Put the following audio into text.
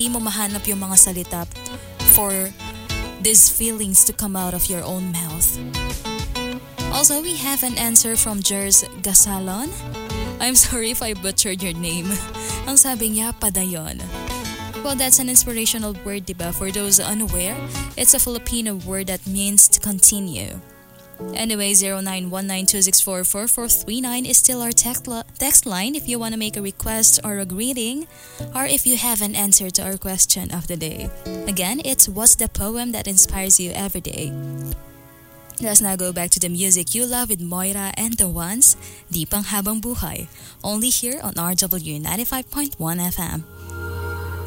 hindi mo mahanap yung mga salita for these feelings to come out of your own mouth. Also, we have an answer from Jers Gasalon. I'm sorry if I butchered your name. Ang sabi niya, padayon. Well, that's an inspirational word, diba? For those unaware, it's a Filipino word that means to continue. Anyway, 0919-264-4439 is still our text line if you want to make a request or a greeting, or if you have an answer to our question of the day. Again, it's what's the poem that inspires you every day? Let's now go back to the music you love with Moira and the Ones, Di Pang Habang Buhay, only here on RW 95.1 FM.